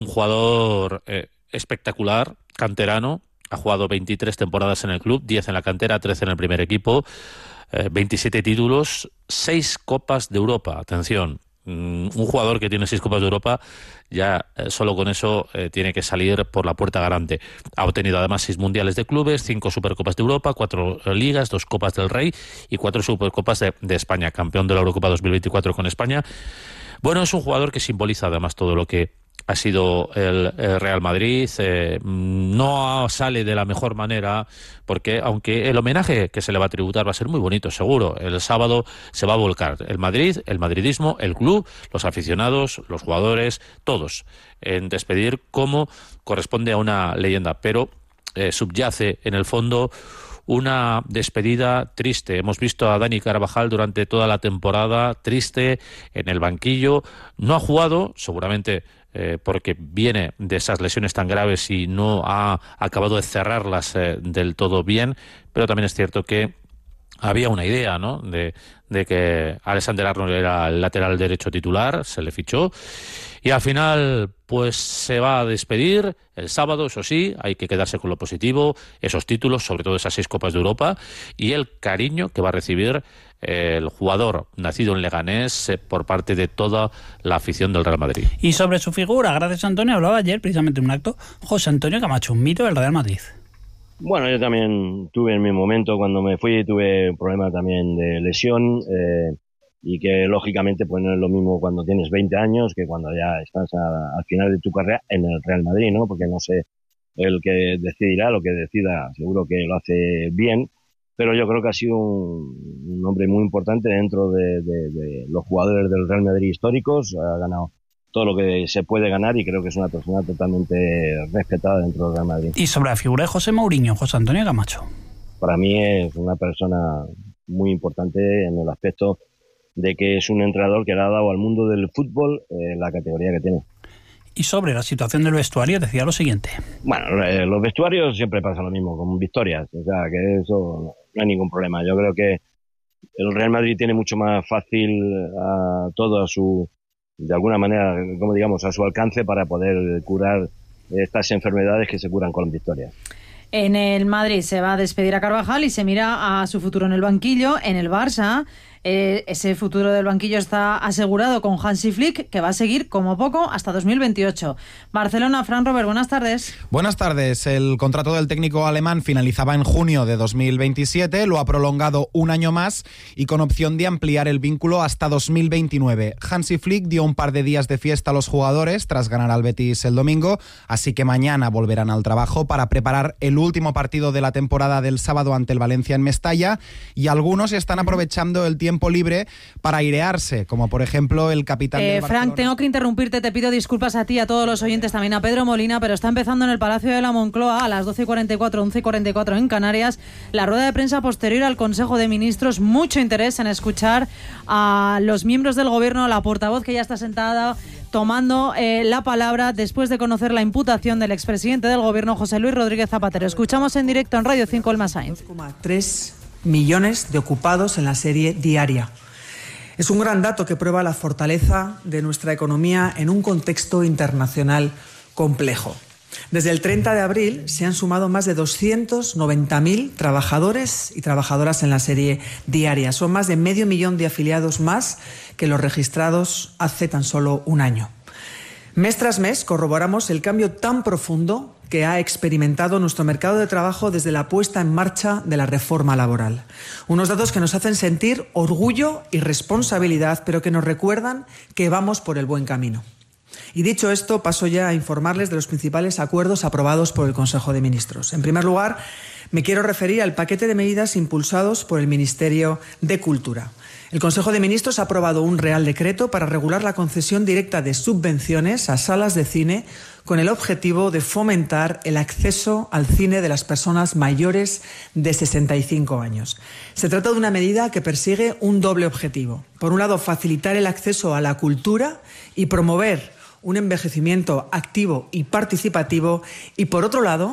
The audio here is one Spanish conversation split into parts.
jugador espectacular, canterano. Ha jugado 23 temporadas en el club, 10 en la cantera, 13 en el primer equipo, 27 títulos, 6 Copas de Europa. Atención, un jugador que tiene 6 Copas de Europa, ya solo con eso tiene que salir por la puerta garante. Ha obtenido además 6 Mundiales de Clubes, 5 Supercopas de Europa, 4 Ligas, 2 Copas del Rey y 4 Supercopas de España. Campeón de la Eurocopa 2024 con España. Bueno, es un jugador que simboliza además todo lo que ha sido el Real Madrid. No sale de la mejor manera porque, aunque el homenaje que se le va a tributar va a ser muy bonito, seguro, el sábado se va a volcar el Madrid, el madridismo, el club, los aficionados, los jugadores, todos, en despedir como corresponde a una leyenda, pero subyace en el fondo una despedida triste. Hemos visto a Dani Carvajal durante toda la temporada triste en el banquillo. No ha jugado, seguramente porque viene de esas lesiones tan graves y no ha acabado de cerrarlas del todo bien, pero también es cierto que había una idea, ¿no?, de que Alexander Arnold era el lateral derecho titular, se le fichó y al final pues se va a despedir el sábado. Eso sí, hay que quedarse con lo positivo, esos títulos, sobre todo esas 6 Copas de Europa y el cariño que va a recibir el jugador nacido en Leganés por parte de toda la afición del Real Madrid. Y sobre su figura, gracias Antonio, hablaba ayer precisamente en un acto José Antonio Camacho, un mito del Real Madrid. Bueno, yo también tuve en mi momento, cuando me fui, tuve un problema también de lesión y que lógicamente pues no es lo mismo cuando tienes 20 años que cuando ya estás al final de tu carrera en el Real Madrid, ¿no? Porque no sé, el que decidirá, lo que decida, seguro que lo hace bien, pero yo creo que ha sido un hombre muy importante dentro de los jugadores del Real Madrid históricos. Ha ganado todo lo que se puede ganar y creo que es una persona totalmente respetada dentro del Real Madrid. Y sobre la figura de José Mourinho, José Antonio Camacho. Para mí es una persona muy importante en el aspecto de que es un entrenador que le ha dado al mundo del fútbol la categoría que tiene. Y sobre la situación del vestuario decía lo siguiente. Bueno, los vestuarios siempre pasa lo mismo, con victorias, o sea que eso no hay ningún problema. Yo creo que el Real Madrid tiene mucho más fácil a todo a su, de alguna manera, como digamos, a su alcance para poder curar estas enfermedades que se curan con victorias. En el Madrid se va a despedir a Carvajal y se mira a su futuro en el banquillo. En el Barça, ese futuro del banquillo está asegurado con Hansi Flick, que va a seguir como poco hasta 2028. Barcelona, Fran Robert, buenas tardes. Buenas tardes. El contrato del técnico alemán finalizaba en junio de 2027, lo ha prolongado un año más y con opción de ampliar el vínculo hasta 2029. Hansi Flick dio un par de días de fiesta a los jugadores tras ganar al Betis el domingo, así que mañana volverán al trabajo para preparar el último partido de la temporada del sábado ante el Valencia en Mestalla, y algunos están aprovechando el tiempo libre para airearse, como por ejemplo el capitán del Barcelona. Frank, tengo que interrumpirte, te pido disculpas a ti, a todos los oyentes, también a Pedro Molina, pero está empezando en el Palacio de la Moncloa a las 12:44, 11:44 en Canarias, la rueda de prensa posterior al Consejo de Ministros. Mucho interés en escuchar a los miembros del Gobierno, la portavoz que ya está sentada tomando la palabra después de conocer la imputación del expresidente del Gobierno, José Luis Rodríguez Zapatero. Escuchamos en directo en Radio 5 Elma Sainz. 2,3 millones de ocupados en la serie diaria. Es un gran dato que prueba la fortaleza de nuestra economía en un contexto internacional complejo. Desde el 30 de abril se han sumado más de 290.000 trabajadores y trabajadoras en la serie diaria. Son más de 500.000 de afiliados más que los registrados hace tan solo un año. Mes tras mes corroboramos el cambio tan profundo que ha experimentado nuestro mercado de trabajo desde la puesta en marcha de la reforma laboral. Unos datos que nos hacen sentir orgullo y responsabilidad, pero que nos recuerdan que vamos por el buen camino. Y dicho esto, paso ya a informarles de los principales acuerdos aprobados por el Consejo de Ministros. En primer lugar, me quiero referir al paquete de medidas impulsados por el Ministerio de Cultura. El Consejo de Ministros ha aprobado un Real Decreto para regular la concesión directa de subvenciones a salas de cine con el objetivo de fomentar el acceso al cine de las personas mayores de 65 años. Se trata de una medida que persigue un doble objetivo. Por un lado, facilitar el acceso a la cultura y promover un envejecimiento activo y participativo, y por otro lado,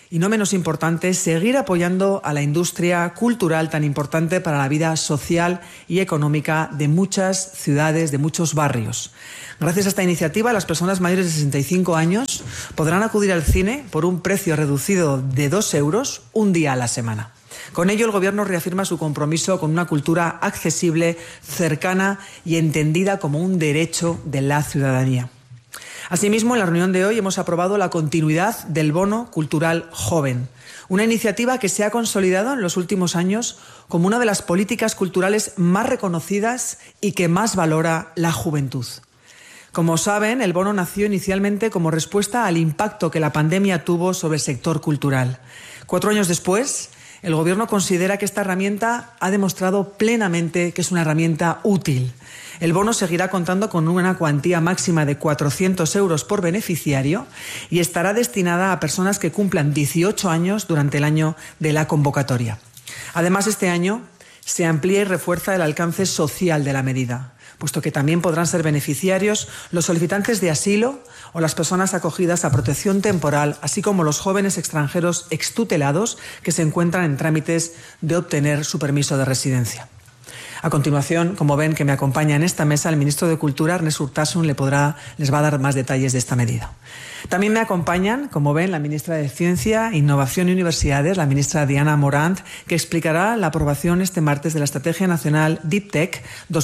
Y no menos importante, seguir apoyando a la industria cultural tan importante para la vida social y económica de muchas ciudades, de muchos barrios. Gracias a esta iniciativa, las personas mayores de 65 años podrán acudir al cine por un precio reducido de 2 euros un día a la semana. Con ello, el Gobierno reafirma su compromiso con una cultura accesible, cercana y entendida como un derecho de la ciudadanía. Asimismo, en la reunión de hoy hemos aprobado la continuidad del Bono Cultural Joven, una iniciativa que se ha consolidado en los últimos años como una de las políticas culturales más reconocidas y que más valora la juventud. Como saben, el bono nació inicialmente como respuesta al impacto que la pandemia tuvo sobre el sector cultural. 4 años después, el Gobierno considera que esta herramienta ha demostrado plenamente que es una herramienta útil. El bono seguirá contando con una cuantía máxima de 400 euros por beneficiario y estará destinada a personas que cumplan 18 años durante el año de la convocatoria. Además, este año se amplía y refuerza el alcance social de la medida, puesto que también podrán ser beneficiarios los solicitantes de asilo o las personas acogidas a protección temporal, así como los jóvenes extranjeros extutelados que se encuentran en trámites de obtener su permiso de residencia. A continuación, como ven que me acompaña en esta mesa, el ministro de Cultura, Ernest Urtasun, les va a dar más detalles de esta medida. También me acompañan, como ven, la ministra de Ciencia, Innovación y Universidades, la ministra Diana Morant, que explicará la aprobación este martes de la Estrategia Nacional Deep Tech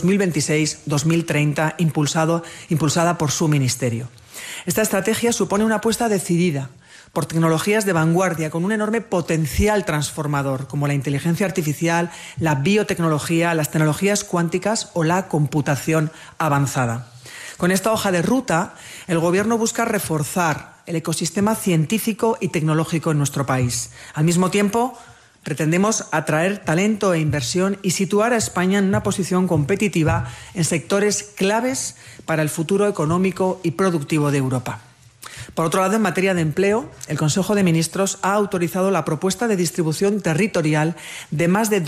2026-2030, impulsada por su ministerio. Esta estrategia supone una apuesta decidida por tecnologías de vanguardia con un enorme potencial transformador, como la inteligencia artificial, la biotecnología, las tecnologías cuánticas o la computación avanzada. Con esta hoja de ruta, el Gobierno busca reforzar el ecosistema científico y tecnológico en nuestro país. Al mismo tiempo, pretendemos atraer talento e inversión y situar a España en una posición competitiva en sectores claves para el futuro económico y productivo de Europa. Por otro lado, en materia de empleo, el Consejo de Ministros ha autorizado la propuesta de distribución territorial de más de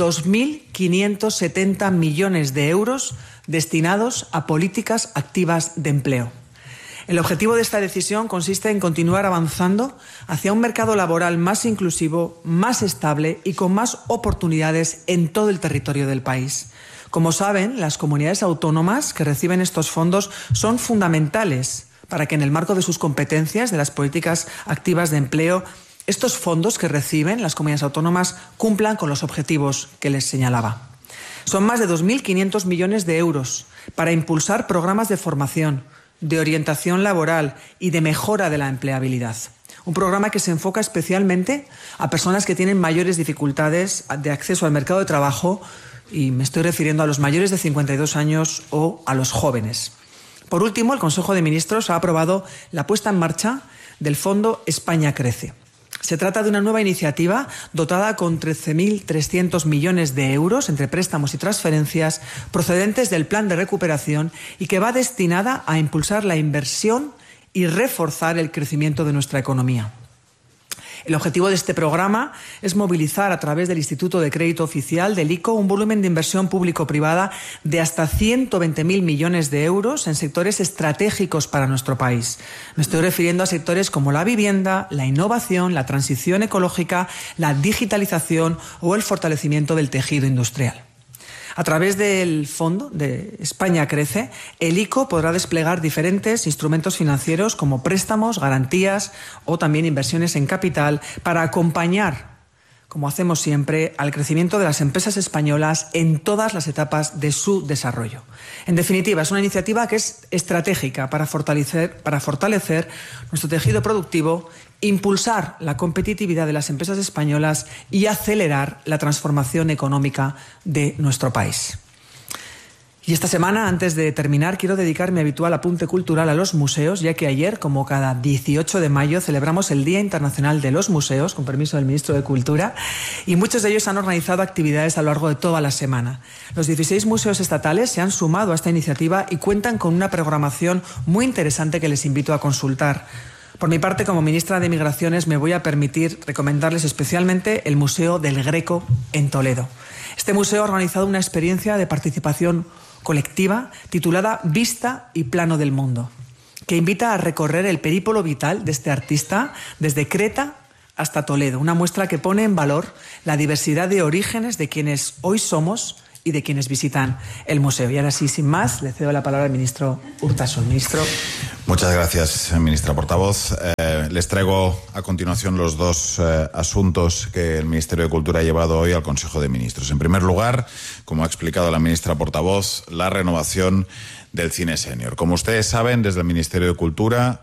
2.570 millones de euros destinados a políticas activas de empleo. El objetivo de esta decisión consiste en continuar avanzando hacia un mercado laboral más inclusivo, más estable y con más oportunidades en todo el territorio del país. Como saben, las comunidades autónomas que reciben estos fondos son fundamentales para que en el marco de sus competencias de las políticas activas de empleo, estos fondos que reciben las comunidades autónomas cumplan con los objetivos que les señalaba. Son más de 2.500 millones de euros para impulsar programas de formación, de orientación laboral y de mejora de la empleabilidad. Un programa que se enfoca especialmente a personas que tienen mayores dificultades de acceso al mercado de trabajo, y me estoy refiriendo a los mayores de 52 años o a los jóvenes. Por último, el Consejo de Ministros ha aprobado la puesta en marcha del Fondo España Crece. Se trata de una nueva iniciativa dotada con 13.300 millones de euros entre préstamos y transferencias procedentes del Plan de Recuperación y que va destinada a impulsar la inversión y reforzar el crecimiento de nuestra economía. El objetivo de este programa es movilizar a través del Instituto de Crédito Oficial del ICO un volumen de inversión público-privada de hasta 120.000 millones de euros en sectores estratégicos para nuestro país. Me estoy refiriendo a sectores como la vivienda, la innovación, la transición ecológica, la digitalización o el fortalecimiento del tejido industrial. A través del Fondo de España Crece, el ICO podrá desplegar diferentes instrumentos financieros como préstamos, garantías o también inversiones en capital para acompañar, como hacemos siempre, al crecimiento de las empresas españolas en todas las etapas de su desarrollo. En definitiva, es una iniciativa que es estratégica para fortalecer nuestro tejido productivo, impulsar la competitividad de las empresas españolas y acelerar la transformación económica de nuestro país. Y esta semana, antes de terminar, quiero dedicar mi habitual apunte cultural a los museos, ya que ayer, como cada 18 de mayo, celebramos el Día Internacional de los Museos, con permiso del Ministro de Cultura, y muchos de ellos han organizado actividades a lo largo de toda la semana. Los 16 museos estatales se han sumado a esta iniciativa y cuentan con una programación muy interesante que les invito a consultar. Por mi parte, como ministra de Migraciones, me voy a permitir recomendarles especialmente el Museo del Greco en Toledo. Este museo ha organizado una experiencia de participación colectiva titulada Vista y Plano del Mundo, que invita a recorrer el periplo vital de este artista desde Creta hasta Toledo. Una muestra que pone en valor la diversidad de orígenes de quienes hoy somos y de quienes visitan el museo. Y ahora sí, sin más, le cedo la palabra al ministro Urtasun. Ministro. Muchas gracias, ministra portavoz. Les traigo a continuación los dos asuntos que el Ministerio de Cultura ha llevado hoy al Consejo de Ministros. En primer lugar, como ha explicado la ministra portavoz, la renovación del cine senior. Como ustedes saben, desde el Ministerio de Cultura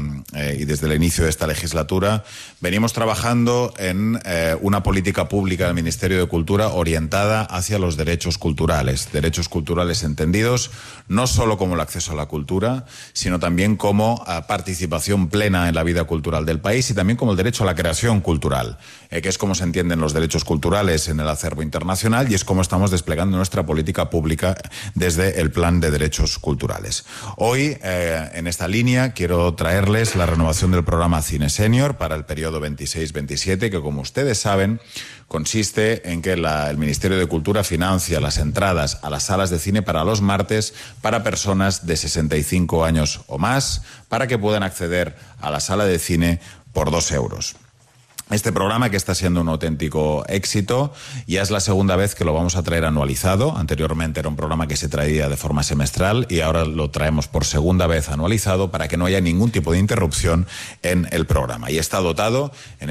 y desde el inicio de esta legislatura venimos trabajando en una política pública del Ministerio de Cultura orientada hacia los derechos culturales entendidos no solo como el acceso a la cultura, sino también como participación plena en la vida cultural del país y también como el derecho a la creación cultural, que es como se entienden los derechos culturales en el acervo internacional y es como estamos desplegando nuestra política pública desde el Plan de Derechos Culturales. Hoy, en esta línea, quiero traerles la renovación del programa Cine Senior para el periodo 26-27, que, como ustedes saben, consiste en que el Ministerio de Cultura financia las entradas a las salas de cine para los martes para personas de 65 años o más, para que puedan acceder a la sala de cine por 2 euros. Este programa, que está siendo un auténtico éxito, ya es la segunda vez que lo vamos a traer anualizado. Anteriormente era un programa que se traía de forma semestral y ahora lo traemos por segunda vez anualizado para que no haya ningún tipo de interrupción en el programa. Y está dotado en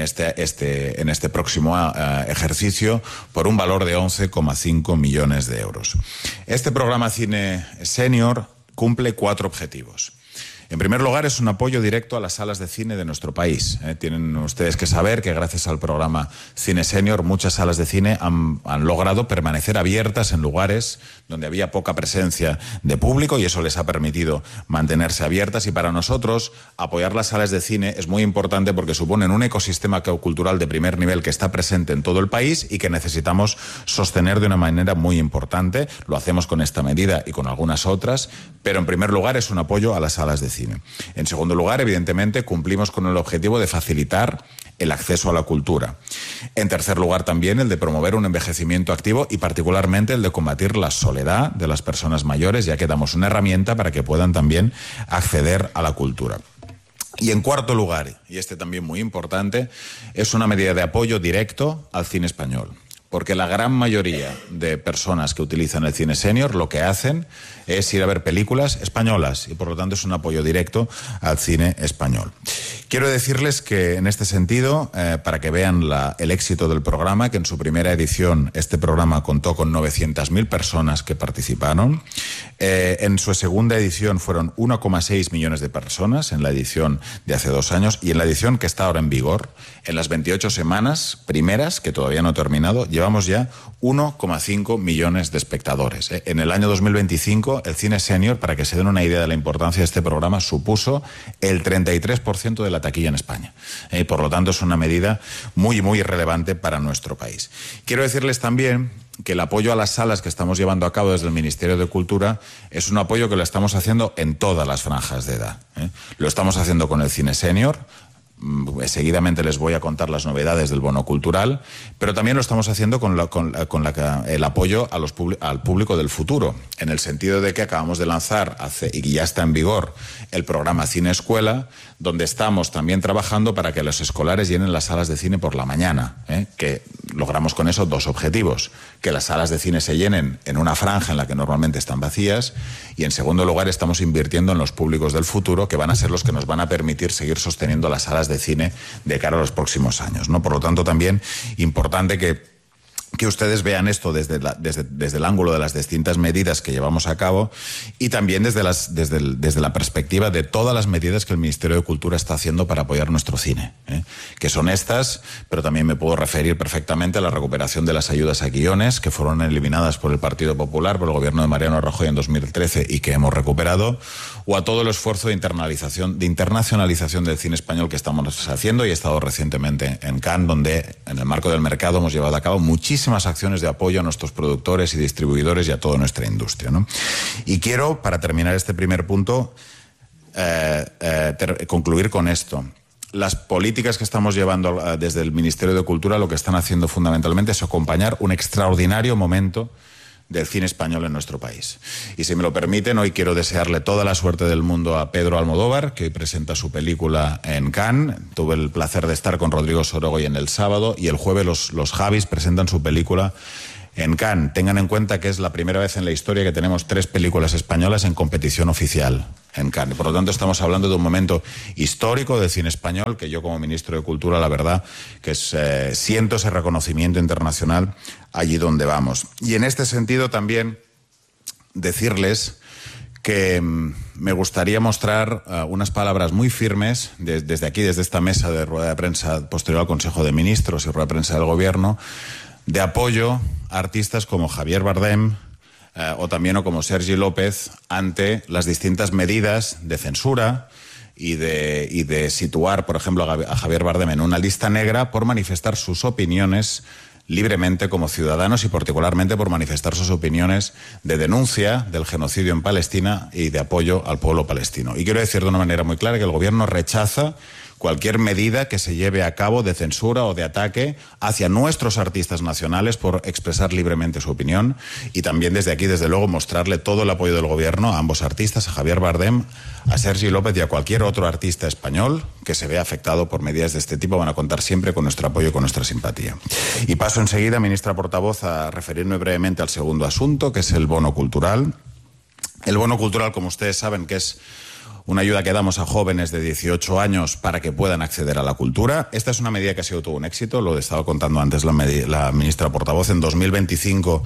este próximo ejercicio por un valor de 11,5 millones de euros. Este programa Cine Senior cumple 4 objetivos. En primer lugar, es un apoyo directo a las salas de cine de nuestro país. Tienen ustedes que saber que gracias al programa Cine Senior muchas salas de cine han logrado permanecer abiertas en lugares donde había poca presencia de público y eso les ha permitido mantenerse abiertas. Y para nosotros apoyar las salas de cine es muy importante porque suponen un ecosistema cultural de primer nivel que está presente en todo el país y que necesitamos sostener de una manera muy importante. Lo hacemos con esta medida y con algunas otras, pero en primer lugar es un apoyo a las salas de cine. En segundo lugar, evidentemente, cumplimos con el objetivo de facilitar el acceso a la cultura. En tercer lugar, también el de promover un envejecimiento activo y particularmente el de combatir la soledad de las personas mayores, ya que damos una herramienta para que puedan también acceder a la cultura. Y en cuarto lugar, y este también muy importante, es una medida de apoyo directo al cine español. Porque la gran mayoría de personas que utilizan el cine senior lo que hacen es ir a ver películas españolas y por lo tanto es un apoyo directo al cine español. Quiero decirles que en este sentido, para que vean el éxito del programa, que en su primera edición este programa contó con 900.000 personas que participaron. En su segunda edición fueron 1,6 millones de personas en la edición de hace 2 años y en la edición que está ahora en vigor, en las 28 semanas primeras, que todavía no he terminado, llevamos ya 1,5 millones de espectadores. En el año 2025, el cine senior, para que se den una idea de la importancia de este programa, supuso el 33% de la taquilla en España. Por lo tanto, es una medida muy, muy relevante para nuestro país. Quiero decirles también que el apoyo a las salas que estamos llevando a cabo desde el Ministerio de Cultura es un apoyo que lo estamos haciendo en todas las franjas de edad. Lo estamos haciendo con el cine senior. Seguidamente les voy a contar las novedades del bono cultural, pero también lo estamos haciendo con el apoyo al público del futuro, en el sentido de que acabamos de lanzar y ya está en vigor el programa Cine Escuela, donde estamos también trabajando para que los escolares llenen las salas de cine por la mañana, que logramos con eso 2 objetivos: que las salas de cine se llenen en una franja en la que normalmente están vacías, y en segundo lugar estamos invirtiendo en los públicos del futuro, que van a ser los que nos van a permitir seguir sosteniendo las salas de cine de cara a los próximos años, ¿no? Por lo tanto, también importante que ustedes vean esto desde el ángulo de las distintas medidas que llevamos a cabo y también desde la perspectiva de todas las medidas que el Ministerio de Cultura está haciendo para apoyar nuestro cine, que son estas, pero también me puedo referir perfectamente a la recuperación de las ayudas a guiones, que fueron eliminadas por el Partido Popular, por el gobierno de Mariano Rajoy en 2013 y que hemos recuperado, o a todo el esfuerzo de internacionalización del cine español que estamos haciendo. Y he estado recientemente en Cannes, donde en el marco del mercado hemos llevado a cabo muchísimas acciones de apoyo a nuestros productores y distribuidores y a toda nuestra industria, ¿no? Y quiero, para terminar este primer punto, concluir con esto. Las políticas que estamos llevando desde el Ministerio de Cultura lo que están haciendo fundamentalmente es acompañar un extraordinario momento del cine español en nuestro país. Y si me lo permiten, hoy quiero desearle toda la suerte del mundo a Pedro Almodóvar, que hoy presenta su película en Cannes. Tuve el placer de estar con Rodrigo Sorogoyen el sábado, y el jueves los Javis presentan su película en Cannes. Tengan en cuenta que es la primera vez en la historia que tenemos 3 películas españolas en competición oficial en Cannes. Por lo tanto, estamos hablando de un momento histórico del cine español que yo, como ministro de Cultura, la verdad que siento ese reconocimiento internacional allí donde vamos. Y en este sentido también decirles que me gustaría mostrar unas palabras muy firmes desde aquí, desde esta mesa de rueda de prensa posterior al Consejo de Ministros y rueda de prensa del Gobierno, de apoyo a artistas como Javier Bardem o como Sergi López ante las distintas medidas de censura y de situar, por ejemplo, a Javier Bardem en una lista negra por manifestar sus opiniones libremente como ciudadanos y particularmente por manifestar sus opiniones de denuncia del genocidio en Palestina y de apoyo al pueblo palestino. Y quiero decir de una manera muy clara que el Gobierno rechaza cualquier medida que se lleve a cabo de censura o de ataque hacia nuestros artistas nacionales por expresar libremente su opinión, y también desde aquí, desde luego, mostrarle todo el apoyo del Gobierno a ambos artistas, a Javier Bardem, a Sergi López y a cualquier otro artista español que se vea afectado por medidas de este tipo. Van a contar siempre con nuestro apoyo y con nuestra simpatía. Y paso enseguida, ministra portavoz, a referirme brevemente al segundo asunto, que es el bono cultural. El bono cultural, como ustedes saben, que es una ayuda que damos a jóvenes de 18 años para que puedan acceder a la cultura. Esta es una medida que ha sido todo un éxito, lo estaba contando antes la ministra portavoz. En 2025,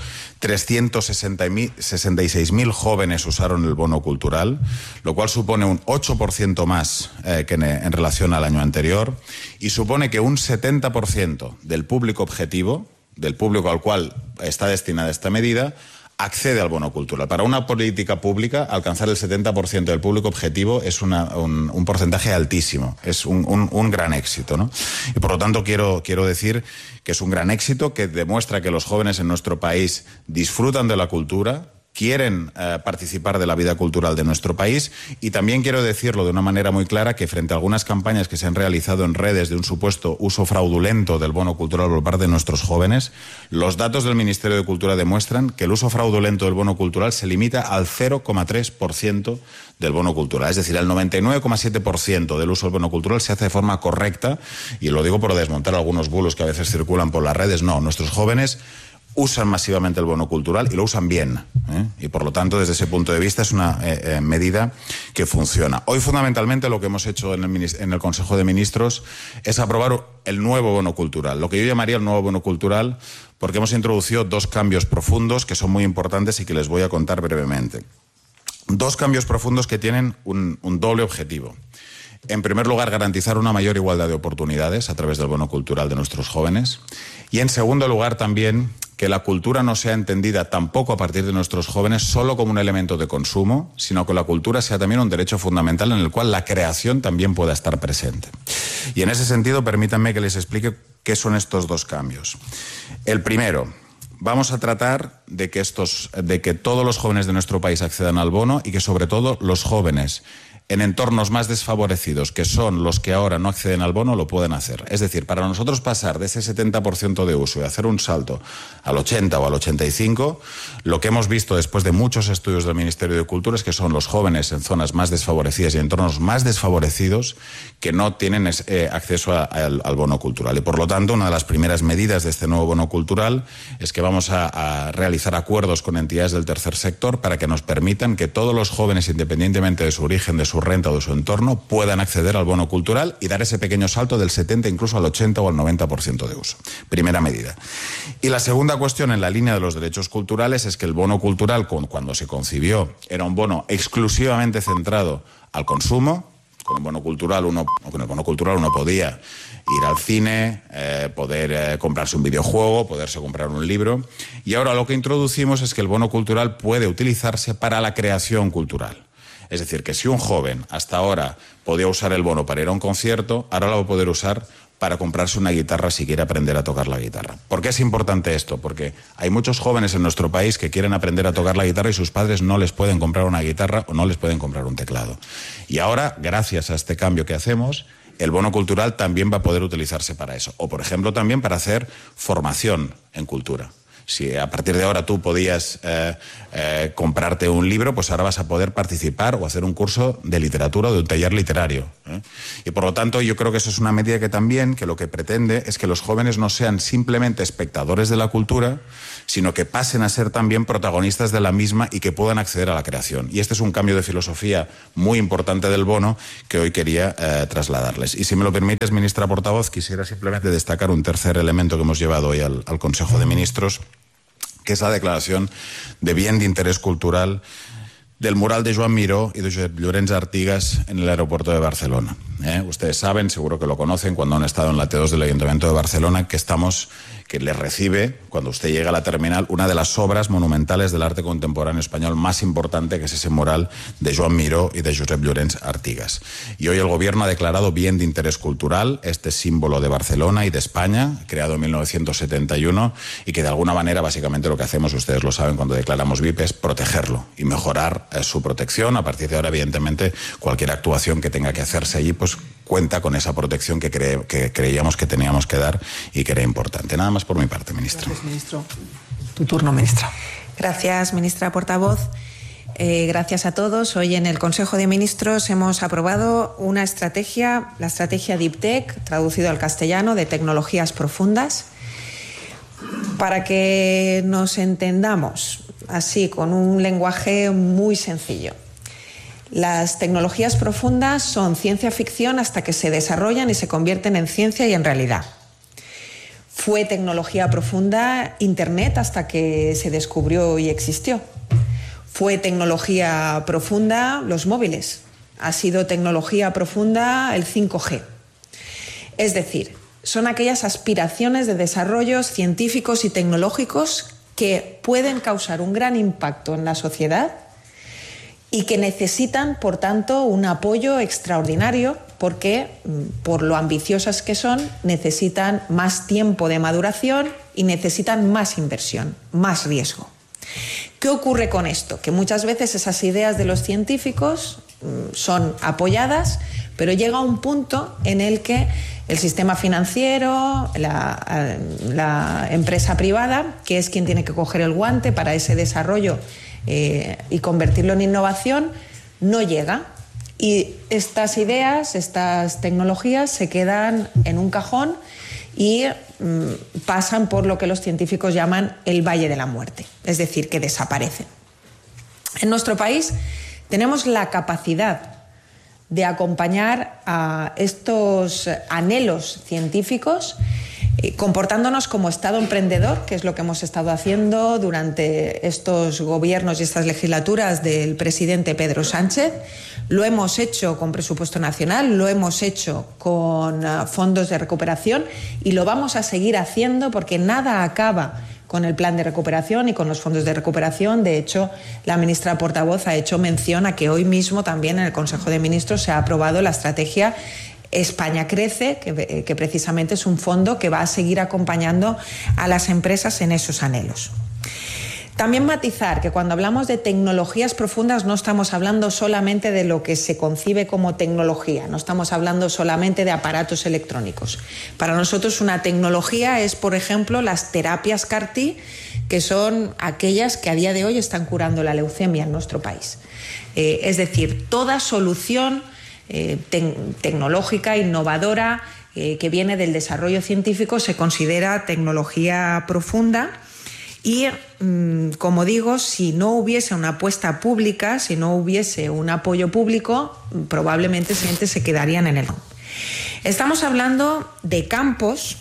366.000 jóvenes usaron el bono cultural, lo cual supone un 8% más que en relación al año anterior, y supone que un 70% del público objetivo, del público al cual está destinada esta medida, accede al bono cultural. Para una política pública, alcanzar el 70% del público objetivo es un porcentaje altísimo, es un gran éxito, ¿no? Y por lo tanto quiero decir que es un gran éxito, que demuestra que los jóvenes en nuestro país disfrutan de la cultura, quieren participar de la vida cultural de nuestro país, y también quiero decirlo de una manera muy clara que frente a algunas campañas que se han realizado en redes de un supuesto uso fraudulento del bono cultural por parte de nuestros jóvenes, los datos del Ministerio de Cultura demuestran que el uso fraudulento del bono cultural se limita al 0,3% del bono cultural. Es decir, el 99,7% del uso del bono cultural se hace de forma correcta, y lo digo por desmontar algunos bulos que a veces circulan por las redes. No, nuestros jóvenes usan masivamente el bono cultural y lo usan bien, y por lo tanto, desde ese punto de vista, es una medida que funciona. Hoy, fundamentalmente, lo que hemos hecho en el Consejo de Ministros es aprobar el nuevo bono cultural, lo que yo llamaría el nuevo bono cultural, porque hemos introducido 2 cambios profundos que son muy importantes y que les voy a contar brevemente. 2 cambios profundos que tienen un doble objetivo. En primer lugar, garantizar una mayor igualdad de oportunidades a través del bono cultural de nuestros jóvenes. Y en segundo lugar, también, que la cultura no sea entendida tampoco a partir de nuestros jóvenes solo como un elemento de consumo, sino que la cultura sea también un derecho fundamental en el cual la creación también pueda estar presente. Y en ese sentido, permítanme que les explique qué son estos 2 cambios. El primero, vamos a tratar de que todos los jóvenes de nuestro país accedan al bono, y que sobre todo los jóvenes en entornos más desfavorecidos, que son los que ahora no acceden al bono, lo pueden hacer. Es decir, para nosotros pasar de ese 70% de uso y hacer un salto al 80 o al 85, lo que hemos visto después de muchos estudios del Ministerio de Cultura es que son los jóvenes en zonas más desfavorecidas y entornos más desfavorecidos que no tienen acceso al bono cultural. Y por lo tanto, una de las primeras medidas de este nuevo bono cultural es que vamos a realizar acuerdos con entidades del tercer sector para que nos permitan que todos los jóvenes, independientemente de su origen, de su renta o de su entorno, puedan acceder al bono cultural y dar ese pequeño salto del 70 incluso al 80 o al 90% de uso. Primera medida. Y la segunda cuestión, en la línea de los derechos culturales, es que el bono cultural, cuando se concibió, era un bono exclusivamente centrado al consumo. Con el bono cultural uno podía ir al cine, poder comprarse un videojuego, poderse comprar un libro. Y ahora lo que introducimos es que el bono cultural puede utilizarse para la creación cultural. Es decir, que si un joven hasta ahora podía usar el bono para ir a un concierto, ahora lo va a poder usar para comprarse una guitarra si quiere aprender a tocar la guitarra. ¿Por qué es importante esto? Porque hay muchos jóvenes en nuestro país que quieren aprender a tocar la guitarra y sus padres no les pueden comprar una guitarra o no les pueden comprar un teclado. Y ahora, gracias a este cambio que hacemos, el bono cultural también va a poder utilizarse para eso. O, por ejemplo, también para hacer formación en cultura. Si a partir de ahora tú podías comprarte un libro, pues ahora vas a poder participar o hacer un curso de literatura o de un taller literario. Y por lo tanto yo creo que eso es una medida que lo que pretende es que los jóvenes no sean simplemente espectadores de la cultura, sino que pasen a ser también protagonistas de la misma y que puedan acceder a la creación. Y este es un cambio de filosofía muy importante del bono que hoy quería trasladarles. Y si me lo permites, ministra portavoz, quisiera simplemente destacar un tercer elemento que hemos llevado hoy al Consejo de Ministros, que es la declaración de bien de interés cultural del mural de Joan Miró y de Josep Llorens Artigas en el aeropuerto de Barcelona. Ustedes saben, seguro que lo conocen cuando han estado en la T2 del Ayuntamiento de Barcelona, que les recibe, cuando usted llega a la terminal, una de las obras monumentales del arte contemporáneo español más importante, que es ese mural de Joan Miró y de Josep Llorens Artigas. Y hoy el Gobierno ha declarado bien de interés cultural este símbolo de Barcelona y de España, creado en 1971, y que de alguna manera, básicamente lo que hacemos, ustedes lo saben, cuando declaramos BIP, es protegerlo y mejorar su protección. A partir de ahora, evidentemente, cualquier actuación que tenga que hacerse allí, pues cuenta con esa protección que creíamos que teníamos que dar y que era importante. Nada más por mi parte, ministra. Gracias, ministro. Tu turno, ministra. Gracias, ministra portavoz. Gracias a todos. Hoy en el Consejo de Ministros hemos aprobado una estrategia, la estrategia Deep Tech, traducido al castellano, de tecnologías profundas. Para que nos entendamos así, con un lenguaje muy sencillo. Las tecnologías profundas son ciencia ficción hasta que se desarrollan y se convierten en ciencia y en realidad. Fue tecnología profunda Internet hasta que se descubrió y existió. Fue tecnología profunda los móviles. Ha sido tecnología profunda el 5G. Es decir, son aquellas aspiraciones de desarrollos científicos y tecnológicos que pueden causar un gran impacto en la sociedad y que necesitan, por tanto, un apoyo extraordinario porque, por lo ambiciosas que son, necesitan más tiempo de maduración y necesitan más inversión, más riesgo. ¿Qué ocurre con esto? Que muchas veces esas ideas de los científicos son apoyadas, pero llega un punto en el que el sistema financiero, la empresa privada, que es quien tiene que coger el guante para ese desarrollo y convertirlo en innovación, no llega. Y estas ideas, estas tecnologías se quedan en un cajón y pasan por lo que los científicos llaman el Valle de la Muerte, es decir, que desaparecen. En nuestro país tenemos la capacidad de acompañar a estos anhelos científicos comportándonos como Estado emprendedor, que es lo que hemos estado haciendo durante estos gobiernos y estas legislaturas del presidente Pedro Sánchez. Lo hemos hecho con presupuesto nacional, lo hemos hecho con fondos de recuperación y lo vamos a seguir haciendo porque nada acaba con el plan de recuperación y con los fondos de recuperación. De hecho, la ministra portavoz ha hecho mención a que hoy mismo también en el Consejo de Ministros se ha aprobado la estrategia España Crece, que precisamente es un fondo que va a seguir acompañando a las empresas en esos anhelos. También matizar que cuando hablamos de tecnologías profundas no estamos hablando solamente de lo que se concibe como tecnología, no estamos hablando solamente de aparatos electrónicos. Para nosotros una tecnología es, por ejemplo, las terapias CAR-T, que son aquellas que a día de hoy están curando la leucemia en nuestro país. Es decir, toda solución tecnológica, innovadora, que viene del desarrollo científico se considera tecnología profunda y, como digo, si no hubiese una apuesta pública, si no hubiese un apoyo público, probablemente se quedarían en el... Estamos hablando de campos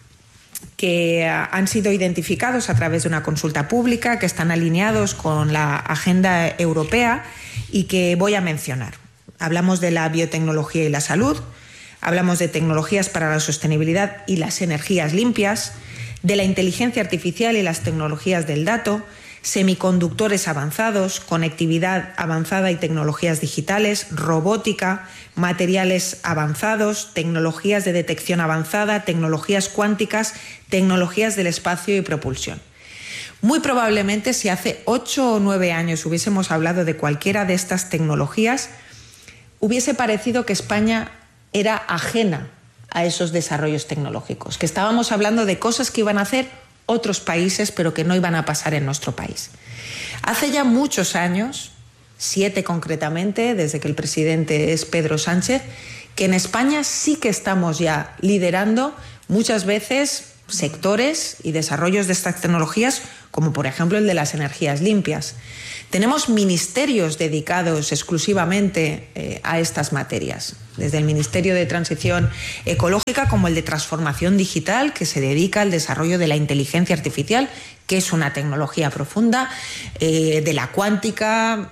que han sido identificados a través de una consulta pública, que están alineados con la agenda europea y que voy a mencionar. Hablamos de la biotecnología y la salud, hablamos de tecnologías para la sostenibilidad y las energías limpias, de la inteligencia artificial y las tecnologías del dato, semiconductores avanzados, conectividad avanzada y tecnologías digitales, robótica, materiales avanzados, tecnologías de detección avanzada, tecnologías cuánticas, tecnologías del espacio y propulsión. Muy probablemente, si hace 8 o 9 años hubiésemos hablado de cualquiera de estas tecnologías, hubiese parecido que España era ajena a esos desarrollos tecnológicos, que estábamos hablando de cosas que iban a hacer otros países, pero que no iban a pasar en nuestro país. Hace ya muchos años, 7 concretamente, desde que el presidente es Pedro Sánchez, que en España sí que estamos ya liderando muchas veces sectores y desarrollos de estas tecnologías, como por ejemplo el de las energías limpias. Tenemos ministerios dedicados exclusivamente a estas materias, desde el Ministerio de Transición Ecológica como el de Transformación Digital, que se dedica al desarrollo de la inteligencia artificial, que es una tecnología profunda, de la cuántica,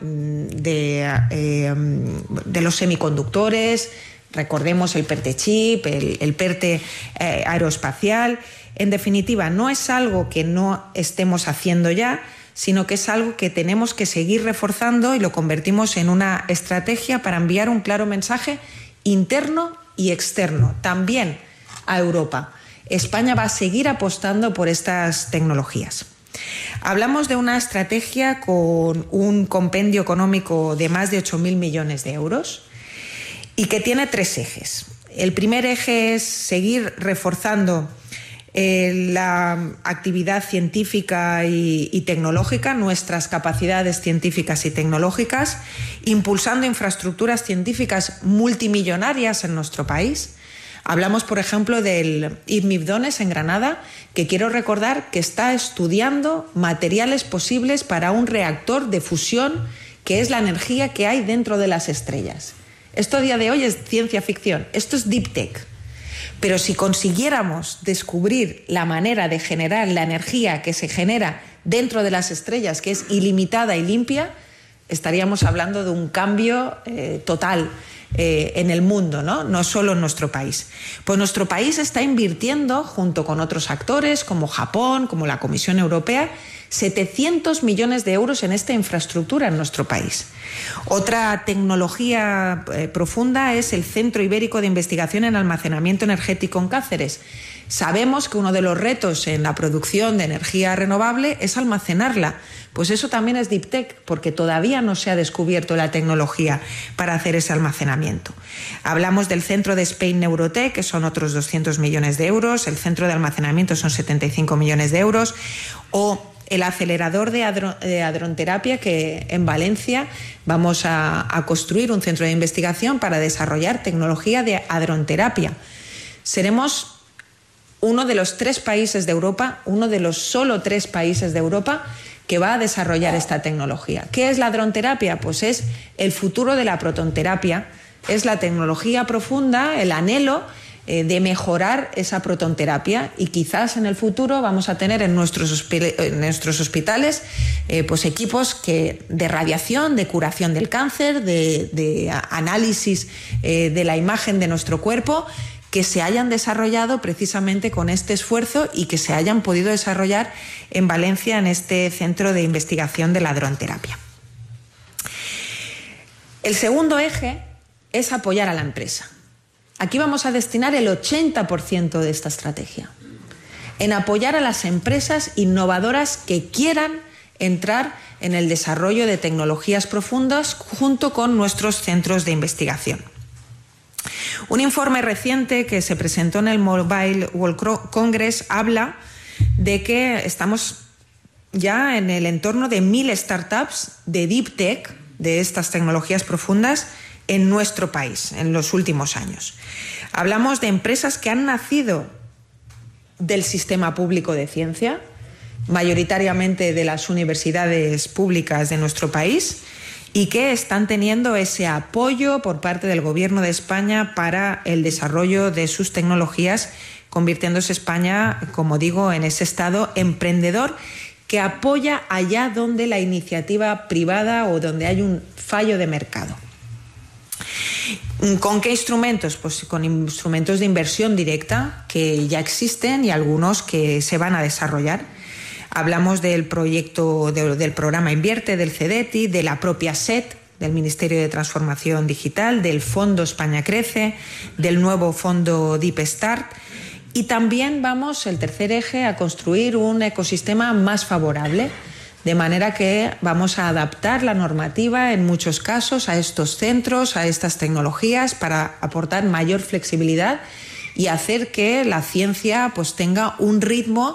de los semiconductores. Recordemos el PERTE chip, el PERTE aeroespacial. En definitiva, no es algo que no estemos haciendo ya, sino que es algo que tenemos que seguir reforzando y lo convertimos en una estrategia para enviar un claro mensaje interno y externo, también a Europa. España va a seguir apostando por estas tecnologías. Hablamos de una estrategia con un compendio económico de más de 8.000 millones de euros y que tiene 3 ejes. El primer eje es seguir reforzando la actividad científica y tecnológica, nuestras capacidades científicas y tecnológicas, impulsando infraestructuras científicas multimillonarias en nuestro país. Hablamos, por ejemplo, del IRMIF Dones en Granada, que quiero recordar que está estudiando materiales posibles para un reactor de fusión, que es la energía que hay dentro de las estrellas. Esto a día de hoy es ciencia ficción, esto es Deep Tech. Pero si consiguiéramos descubrir la manera de generar la energía que se genera dentro de las estrellas, que es ilimitada y limpia, estaríamos hablando de un cambio total en el mundo, no solo en nuestro país. Pues nuestro país está invirtiendo, junto con otros actores como Japón, como la Comisión Europea, 700 millones de euros en esta infraestructura en nuestro país. Otra tecnología profunda es el Centro Ibérico de Investigación en Almacenamiento Energético en Cáceres. Sabemos que uno de los retos en la producción de energía renovable es almacenarla. Pues eso también es Deep Tech, porque todavía no se ha descubierto la tecnología para hacer ese almacenamiento. Hablamos del Centro de Spain Neurotech, que son otros 200 millones de euros. El Centro de Almacenamiento son 75 millones de euros. O el acelerador de hadronterapia, que en Valencia vamos a construir un centro de investigación para desarrollar tecnología de hadronterapia. Seremos uno de los 3 países de Europa, uno de los solo 3 países de Europa que va a desarrollar esta tecnología. ¿Qué es la hadronterapia? Pues es el futuro de la protonterapia, es la tecnología profunda, el anhelo de mejorar esa protonterapia, y quizás en el futuro vamos a tener en nuestros hospitales pues equipos de radiación, de curación del cáncer, de análisis de la imagen de nuestro cuerpo, que se hayan desarrollado precisamente con este esfuerzo y que se hayan podido desarrollar en Valencia en este centro de investigación de la hadronterapia. El segundo eje es apoyar a la empresa. Aquí vamos a destinar el 80% de esta estrategia en apoyar a las empresas innovadoras que quieran entrar en el desarrollo de tecnologías profundas junto con nuestros centros de investigación. Un informe reciente que se presentó en el Mobile World Congress habla de que estamos ya en el entorno de 1.000 startups de Deep Tech, de estas tecnologías profundas, en nuestro país en los últimos años. Hablamos de empresas que han nacido del sistema público de ciencia, mayoritariamente de las universidades públicas de nuestro país, y que están teniendo ese apoyo por parte del Gobierno de España para el desarrollo de sus tecnologías, convirtiéndose España, como digo, en ese Estado emprendedor que apoya allá donde la iniciativa privada o donde hay un fallo de mercado. ¿Con qué instrumentos? Pues con instrumentos de inversión directa que ya existen y algunos que se van a desarrollar. Hablamos del proyecto, del programa Invierte, del CEDETI, de la propia SET, del Ministerio de Transformación Digital, del Fondo España Crece, del nuevo Fondo Deep Start. Y también vamos, el tercer eje, a construir un ecosistema más favorable, de manera que vamos a adaptar la normativa en muchos casos a estos centros, a estas tecnologías, para aportar mayor flexibilidad y hacer que la ciencia pues tenga un ritmo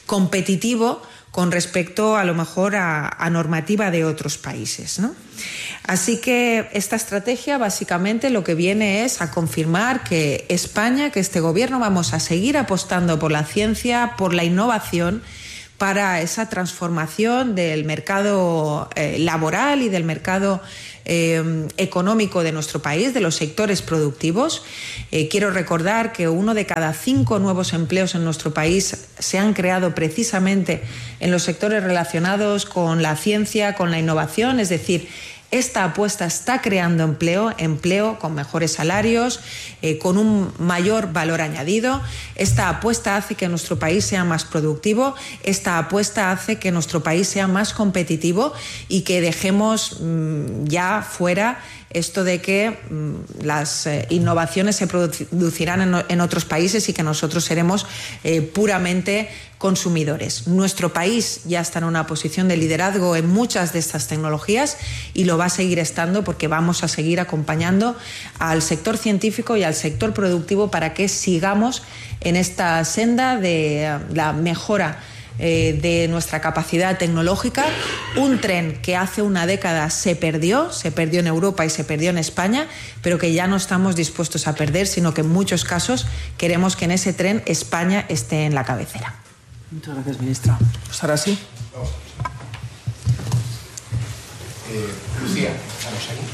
competitivo con respecto a lo mejor a normativa de otros países, ¿no? Así que esta estrategia básicamente lo que viene es a confirmar que España, que este gobierno, vamos a seguir apostando por la ciencia, por la innovación, para esa transformación del mercado laboral y del mercado económico de nuestro país, de los sectores productivos. Quiero recordar que 1 de cada 5 nuevos empleos en nuestro país se han creado precisamente en los sectores relacionados con la ciencia, con la innovación, es decir, esta apuesta está creando empleo con mejores salarios, con un mayor valor añadido. Esta apuesta hace que nuestro país sea más productivo, esta apuesta hace que nuestro país sea más competitivo y que dejemos ya fuera esto de que las innovaciones se producirán en otros países y que nosotros seremos puramente consumidores. Nuestro país ya está en una posición de liderazgo en muchas de estas tecnologías y lo va a seguir estando porque vamos a seguir acompañando al sector científico y al sector productivo para que sigamos en esta senda de la mejora de nuestra capacidad tecnológica, un tren que hace una década se perdió en Europa y se perdió en España, pero que ya no estamos dispuestos a perder, sino que en muchos casos queremos que en ese tren España esté en la cabecera. Muchas gracias, ministra. Pues ahora sí. Lucía, estamos ahí.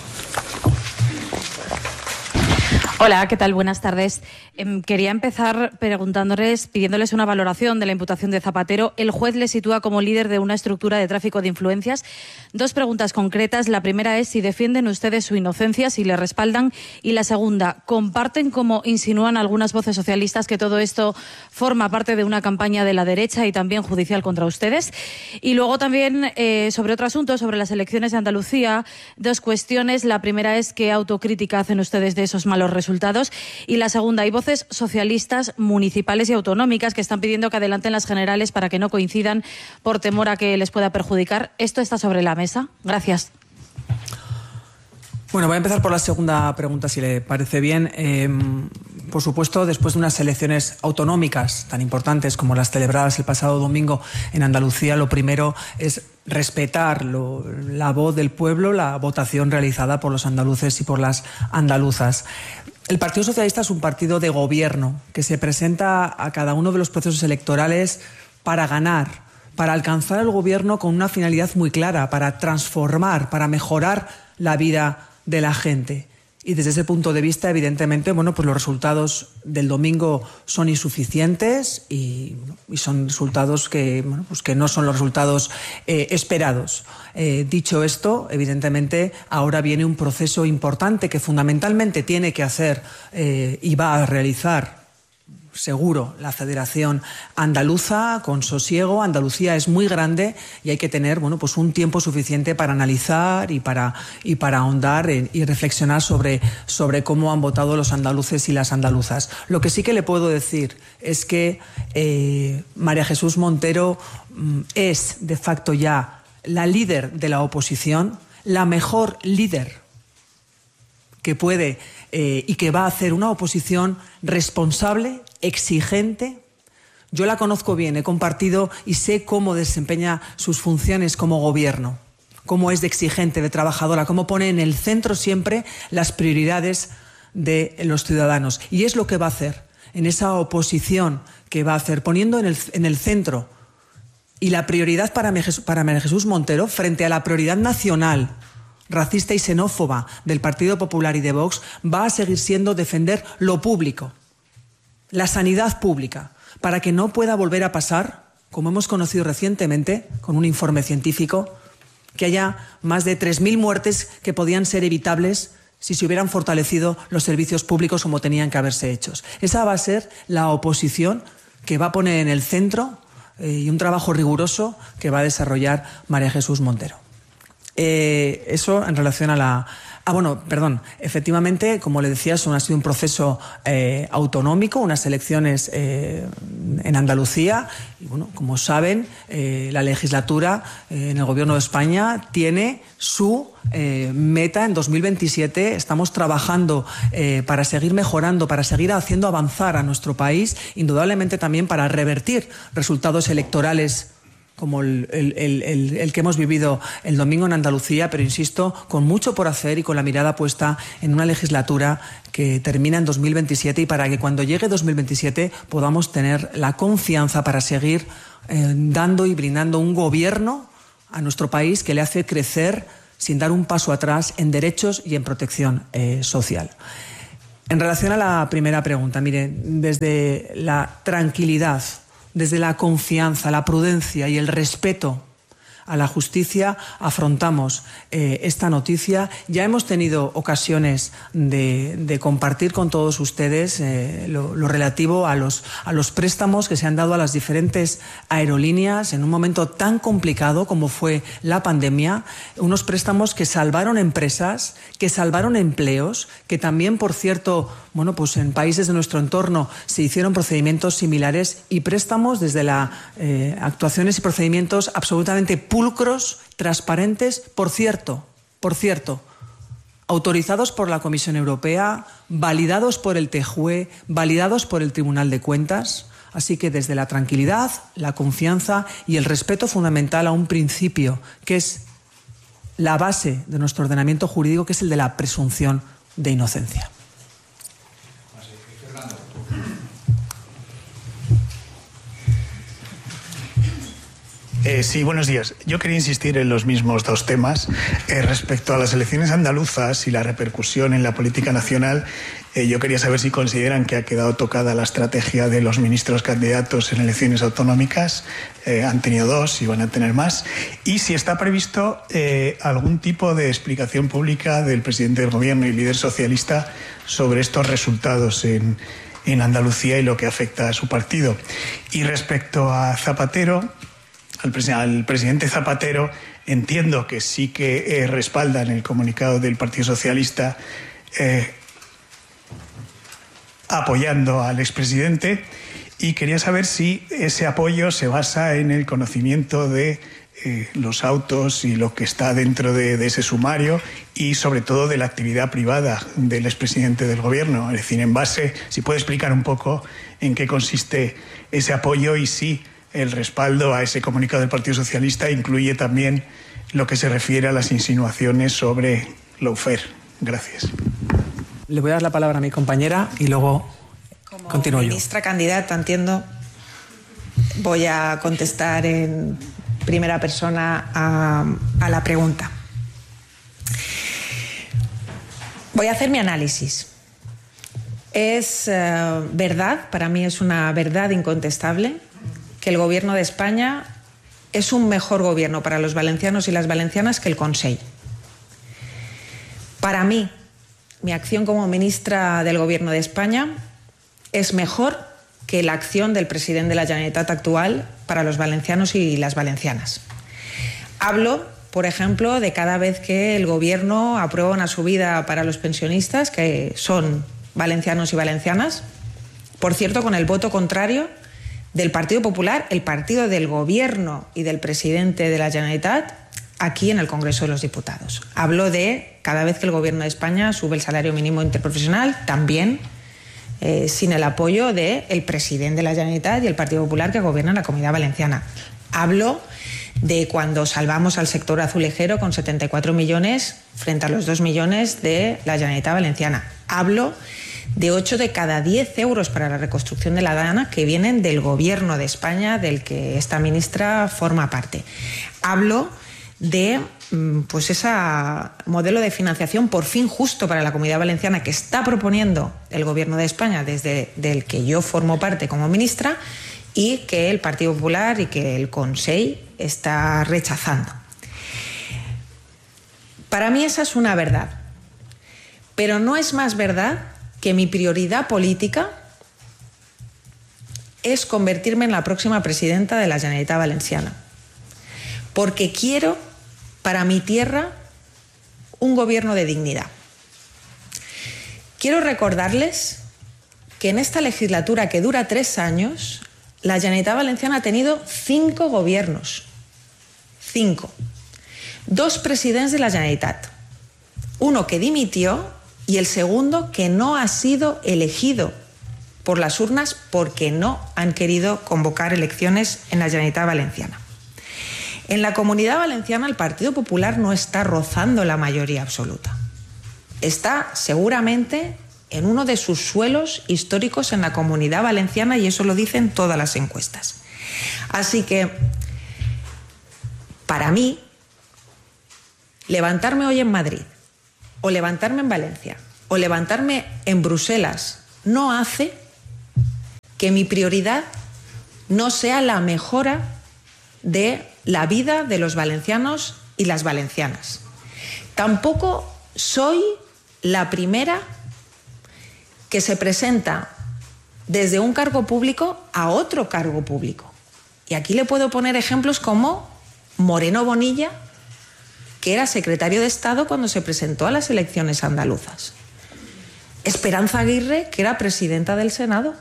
Hola, ¿qué tal? Buenas tardes. Quería empezar pidiéndoles una valoración de la imputación de Zapatero. El juez le sitúa como líder de una estructura de tráfico de influencias. 2 preguntas concretas. La primera es si defienden ustedes su inocencia, si le respaldan. Y la segunda, ¿comparten, como insinúan algunas voces socialistas, que todo esto forma parte de una campaña de la derecha y también judicial contra ustedes? Y luego también sobre otro asunto, sobre las elecciones de Andalucía, 2 cuestiones. La primera es qué autocrítica hacen ustedes de esos malos resultados. Y la segunda, hay voces socialistas municipales y autonómicas que están pidiendo que adelanten las generales para que no coincidan por temor a que les pueda perjudicar. ¿Esto está sobre la mesa? Gracias. Bueno, voy a empezar por la segunda pregunta, si le parece bien. Por supuesto, después de unas elecciones autonómicas tan importantes como las celebradas el pasado domingo en Andalucía, lo primero es respetar la voz del pueblo, la votación realizada por los andaluces y por las andaluzas. El Partido Socialista es un partido de gobierno que se presenta a cada uno de los procesos electorales para ganar, para alcanzar el gobierno con una finalidad muy clara, para transformar, para mejorar la vida de la gente. Y desde ese punto de vista, evidentemente, pues los resultados del domingo son insuficientes y son resultados que no son los resultados esperados. Dicho esto, evidentemente, ahora viene un proceso importante que fundamentalmente tiene que hacer y va a realizar seguro la Federación Andaluza con sosiego. Andalucía es muy grande y hay que tener un tiempo suficiente para analizar y para ahondar y reflexionar sobre cómo han votado los andaluces y las andaluzas. Lo que sí que le puedo decir es que María Jesús Montero es de facto ya la líder de la oposición, la mejor líder que puede y que va a hacer una oposición responsable, exigente. Yo la conozco bien, he compartido y sé cómo desempeña sus funciones como gobierno, cómo es de exigente, de trabajadora, cómo pone en el centro siempre las prioridades de los ciudadanos. Y es lo que va a hacer en esa oposición que va a hacer, poniendo en el centro y la prioridad para María Jesús Montero frente a la prioridad nacional racista y xenófoba del Partido Popular y de Vox, va a seguir siendo defender lo público, la sanidad pública, para que no pueda volver a pasar, como hemos conocido recientemente con un informe científico, que haya más de 3.000 muertes que podían ser evitables si se hubieran fortalecido los servicios públicos como tenían que haberse hecho. Esa va a ser la oposición que va a poner en el centro y un trabajo riguroso que va a desarrollar María Jesús Montero. Eso en relación a Bueno, perdón. Efectivamente, como le decía, ha sido un proceso autonómico, unas elecciones en Andalucía. Y bueno, como saben, la legislatura en el Gobierno de España tiene su meta en 2027. Estamos trabajando para seguir mejorando, para seguir haciendo avanzar a nuestro país, indudablemente también para revertir resultados electorales como el que hemos vivido el domingo en Andalucía, pero insisto, con mucho por hacer y con la mirada puesta en una legislatura que termina en 2027 y para que cuando llegue 2027 podamos tener la confianza para seguir dando y brindando un gobierno a nuestro país que le hace crecer sin dar un paso atrás en derechos y en protección social. En relación a la primera pregunta, mire, desde la tranquilidad, desde la confianza, la prudencia y el respeto a la justicia afrontamos esta noticia. Ya hemos tenido ocasiones de compartir con todos ustedes lo relativo a los préstamos que se han dado a las diferentes aerolíneas en un momento tan complicado como fue la pandemia, unos préstamos que salvaron empresas, que salvaron empleos, que también, por cierto, bueno, pues en países de nuestro entorno se hicieron procedimientos similares y préstamos desde las actuaciones y procedimientos absolutamente pulcros, transparentes, por cierto, autorizados por la Comisión Europea, validados por el TJUE, validados por el Tribunal de Cuentas. Así que desde la tranquilidad, la confianza y el respeto fundamental a un principio que es la base de nuestro ordenamiento jurídico, que es el de la presunción de inocencia. Sí, buenos días. Yo quería insistir en los mismos dos temas. Respecto a las elecciones andaluzas y la repercusión en la política nacional, yo quería saber si consideran que ha quedado tocada la estrategia de los ministros candidatos en elecciones autonómicas. Han tenido dos y van a tener más. Y si está previsto algún tipo de explicación pública del presidente del Gobierno y líder socialista sobre estos resultados en Andalucía y lo que afecta a su partido. Y respecto a Zapatero, al presidente Zapatero, entiendo que sí que respaldan el comunicado del Partido Socialista apoyando al expresidente, y quería saber si ese apoyo se basa en el conocimiento de los autos y lo que está dentro de ese sumario y sobre todo de la actividad privada del expresidente del Gobierno. Es decir, en base, si puede explicar un poco en qué consiste ese apoyo y si el respaldo a ese comunicado del Partido Socialista incluye también lo que se refiere a las insinuaciones sobre lawfare. Gracias. Le voy a dar la palabra a mi compañera y luego continúo yo. Como ministra candidata, entiendo, voy a contestar en primera persona a la pregunta. Voy a hacer mi análisis. Es verdad, para mí es una verdad incontestable, que el Gobierno de España es un mejor gobierno para los valencianos y las valencianas que el Consell. Para mí, mi acción como ministra del Gobierno de España es mejor que la acción del presidente de la Generalitat actual para los valencianos y las valencianas. Hablo, por ejemplo, de cada vez que el Gobierno aprueba una subida para los pensionistas, que son valencianos y valencianas, por cierto, con el voto contrario del Partido Popular, el partido del Gobierno y del presidente de la Generalitat, aquí en el Congreso de los Diputados. Hablo de cada vez que el Gobierno de España sube el salario mínimo interprofesional, también sin el apoyo del presidente de la Generalitat y el Partido Popular que gobierna la Comunidad Valenciana. Hablo de cuando salvamos al sector azulejero con 74 millones frente a los 2 millones de la Generalitat Valenciana. Hablo de 8 de cada 10 euros para la reconstrucción de la Dana que vienen del Gobierno de España, del que esta ministra forma parte. Hablo de pues ese modelo de financiación por fin justo para la Comunidad Valenciana que está proponiendo el Gobierno de España, desde del que yo formo parte como ministra, y que el Partido Popular y que el Consell está rechazando. Para mí esa es una verdad, pero no es más verdad que mi prioridad política es convertirme en la próxima presidenta de la Generalitat Valenciana, porque quiero para mi tierra un gobierno de dignidad. Quiero recordarles que en esta legislatura, que dura 3 años, la Generalitat Valenciana ha tenido 5 gobiernos. 5. 2 presidents de la Generalitat. Uno que dimitió y el segundo que no ha sido elegido por las urnas porque no han querido convocar elecciones en la Generalitat Valenciana. En la Comunidad Valenciana el Partido Popular no está rozando la mayoría absoluta. Está seguramente en uno de sus suelos históricos en la Comunidad Valenciana y eso lo dicen todas las encuestas. Así que, para mí, levantarme hoy en Madrid, o levantarme en Valencia, o levantarme en Bruselas, no hace que mi prioridad no sea la mejora de la vida de los valencianos y las valencianas. Tampoco soy la primera que se presenta desde un cargo público a otro cargo público. Y aquí le puedo poner ejemplos como Moreno Bonilla, que era secretario de Estado cuando se presentó a las elecciones andaluzas. Esperanza Aguirre, que era presidenta del Senado.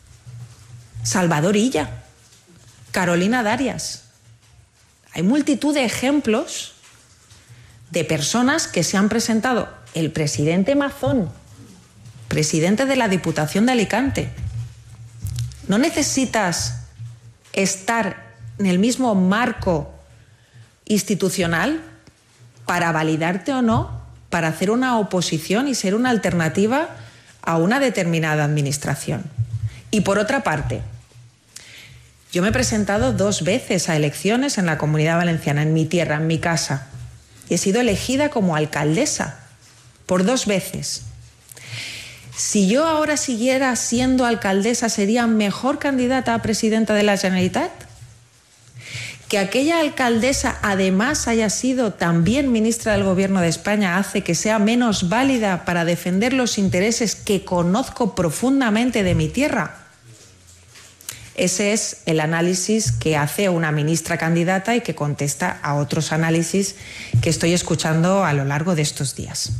Salvador Illa. Carolina Darias. Hay multitud de ejemplos de personas que se han presentado. El presidente Mazón, presidente de la Diputación de Alicante. No necesitas estar en el mismo marco institucional para validarte o no, para hacer una oposición y ser una alternativa a una determinada administración. Y por otra parte, yo me he presentado 2 veces a elecciones en la Comunidad Valenciana, en mi tierra, en mi casa. Y he sido elegida como alcaldesa por 2 veces. Si yo ahora siguiera siendo alcaldesa, ¿sería mejor candidata a presidenta de la Generalitat? Que aquella alcaldesa además haya sido también ministra del Gobierno de España hace que sea menos válida para defender los intereses que conozco profundamente de mi tierra. Ese es el análisis que hace una ministra candidata y que contesta a otros análisis que estoy escuchando a lo largo de estos días.